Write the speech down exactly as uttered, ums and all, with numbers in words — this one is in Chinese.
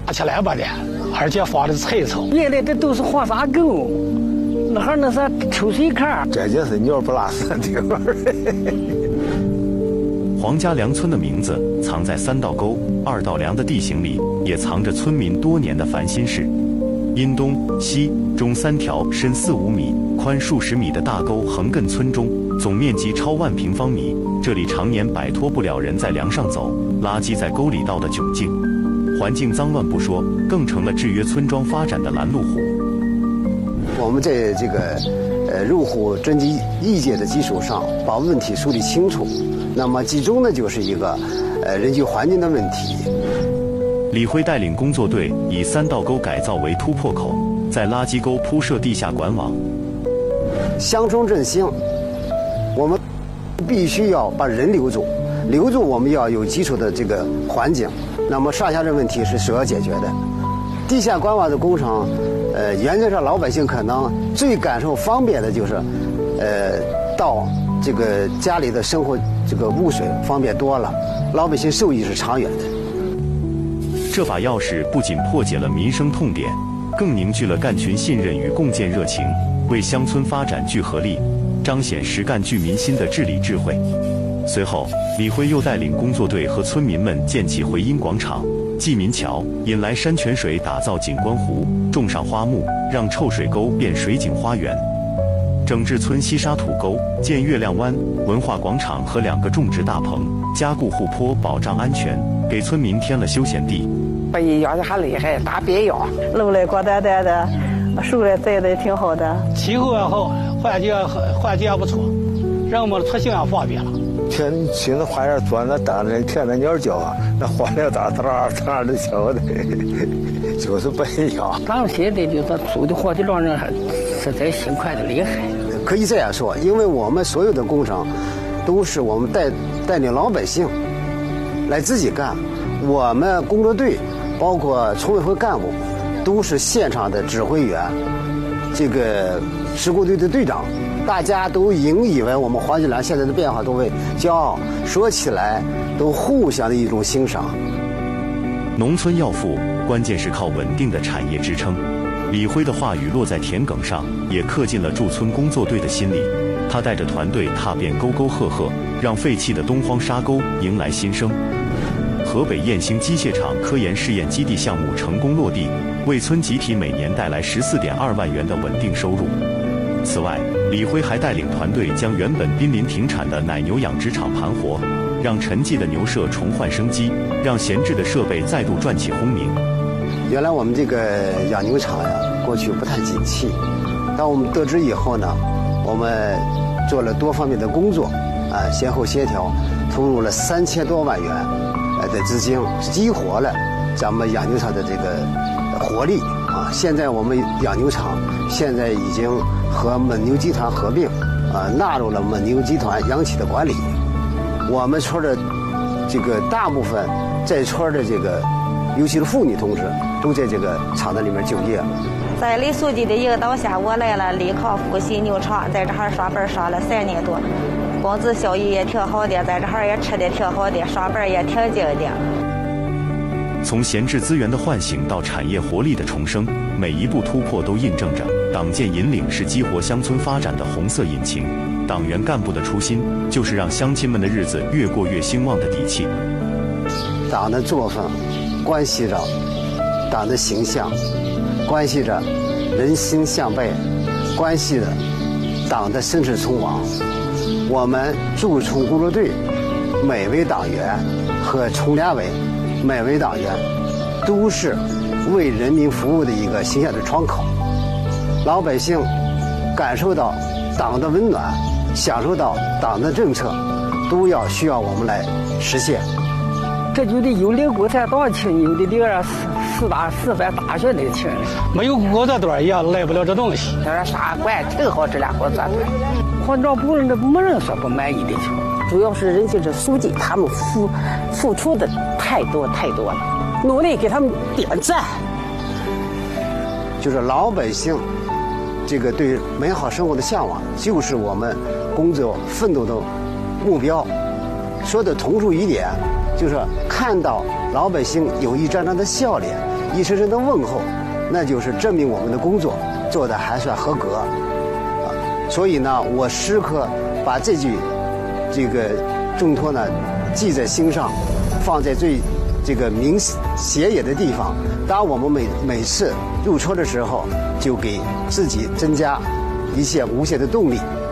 起来吧的，而且放的菜草。 原来这都是黄沙沟，那哈那是抽水坎， 这就是鸟不拉屎的地方。 黄家梁村的名字藏在三道沟、二道梁的地形里，也藏着村民多年的烦心事。因东、西、中三条深四五米、宽数十米的大沟横亘村中，总面积超万平方米。这里常年摆脱不了人在梁上走、垃圾在沟里倒的窘境，环境脏乱不说，更成了制约村庄发展的拦路虎。 我们在这个呃入户征集意见的基础上，把问题梳理清楚。那么其中呢，就是一个呃人居环境的问题。 李辉带领工作队以三道沟改造为突破口，在垃圾沟铺设地下管网。 乡村振兴，我们必须要把人留住，留住我们要有基础的这个环境。那么上下这问题是首要解决的。地下管网的工程，呃，原则上老百姓可能最感受方便的就是，呃，到这个家里的生活这个污水方便多了，老百姓受益是长远的。 这把钥匙不仅破解了民生痛点，更凝聚了干群信任与共建热情，为乡村发展聚合力，彰显实干聚民心的治理智慧。随后，李辉又带领工作队和村民们建起回音广场、济民桥，引来山泉水打造景观湖，种上花木，让臭水沟变水景花园。整治村西沙土沟，建月亮湾文化广场和两个种植大棚，加固护坡，保障安全，给村民添了休闲地。 把一养的还厉害，打鳖药，路来光呆呆的，树来栽的也挺好的。 气候也好，环境环境也不错，让我们出行也方便了。 天去那花园坐那等着听那鸟叫啊，那花鸟哒哒哒的叫的，就是不一样。 咱们现在就是租的活的让人实在辛快的厉害。 可以这样说，因为我们所有的工程都是我们带带领老百姓来自己干，我们工作队包括村委会干部都是现场的指挥员，这个施工队的队长，大家都引以为我们黄金梁现在的变化都为骄傲，说起来都互相的一种欣赏。 农村要富，关键是靠稳定的产业支撑。李辉的话语落在田埂上，也刻进了驻村工作队的心里。他带着团队踏遍沟沟壑壑，让废弃的东荒沙沟迎来新生。河北燕兴机械厂科研试验基地项目成功落地，为村集体每年带来 十四点二万元的稳定收入。此外，李辉还带领团队将原本濒临停产的奶牛养殖场盘活，让沉寂的牛舍重焕生机，让闲置的设备再度转起轰鸣。 原来我们这个养牛场呀，过去不太景气。当我们得知以后呢，我们做了多方面的工作，啊，先后协调，投入了三千多万元，呃的资金，激活了咱们养牛场的这个活力啊。现在我们养牛场现在已经和蒙牛集团合并，啊，纳入了蒙牛集团养企的管理。我们村的这个大部分在村的这个，尤其是妇女同志，都在这个厂子里面就业。 在李书记的引导下，我来了李康复新牛场，在这儿刷本刷了三年多，工资效益也挺好的，在这儿也吃的挺好的，刷本也挺精的。 从闲置资源的唤醒到产业活力的重生，每一步突破都印证着党建引领是激活乡村发展的红色引擎。党员干部的初心就是让乡亲们的日子越过越兴旺的底气。 党的作风关系着党的形象，关系着人心向背，关系着党的生死存亡。我们驻村工作队每位党员和村联委每位党员都是为人民服务的一个形象的窗口，老百姓感受到党的温暖，享受到党的政策，都要需要我们来实现。 这就得有领共产党情，有的领着四大师范大学的情。 没有工作队也来不了这东西。 他说啥管挺好，这俩工作队。黄庄部人这没人说不满意的情，主要是人家这书记他们付付出的太多太多了，努力给他们点赞。 就是老百姓这个对美好生活的向往，就是我们工作奋斗的目标。说的通俗一点，就是看到老百姓有一张张的笑脸， 一声声的问候，那就是证明我们的工作做得还算合格啊。所以呢，我时刻把这句这个重托呢记在心上，放在最这个明显眼的地方。当我们每每次入车的时候，就给自己增加一些无限的动力。